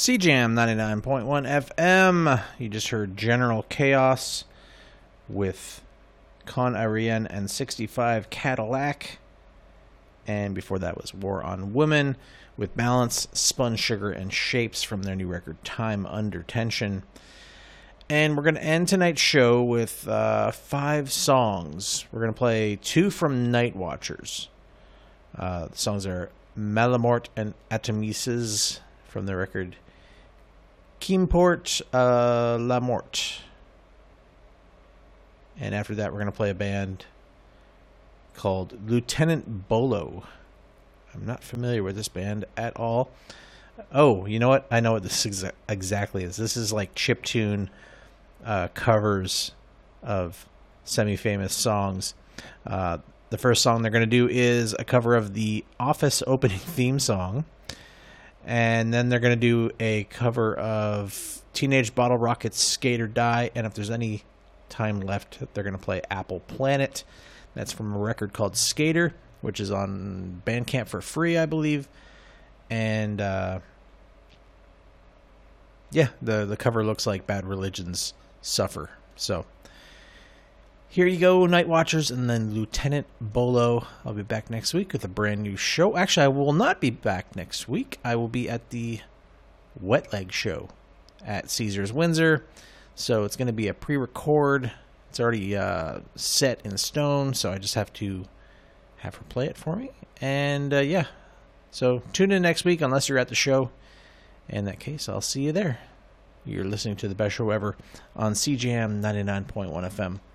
CJAM 99.1 FM. You just heard General Chaos with Con Ariane and 65 Cadillac. And before that was War on Women with Balance, Spun Sugar, and Shapes from their new record Time Under Tension. And we're going to end tonight's show with 5 songs. We're going to play 2 from Night Watchers. The songs are Malamort and Atomises from the record Qu'importe la Mort. And after that, we're going to play a band called Lieutenant Bolo. I'm not familiar with this band at all. Oh, you know what? I know what this exactly is. This is like chiptune covers of semi-famous songs. The first song they're going to do is a cover of the Office opening theme song. And then they're going to do a cover of Teenage Bottle Rockets' Skate or Die. And if there's any time left, they're going to play Apple Planet. That's from a record called Skater, which is on Bandcamp for free, I believe. And yeah, the cover looks like Bad Religion's Suffer. So here you go, Night Watchers, and then Lieutenant Bolo. I'll be back next week with a brand new show. Actually, I will not be back next week. I will be at the Wet Leg show at Caesars Windsor. So it's going to be a pre-record. It's already set in stone, so I just have to have her play it for me. And yeah, so tune in next week unless you're at the show. In that case, I'll see you there. You're listening to the best show ever on CJAM 99.1 FM.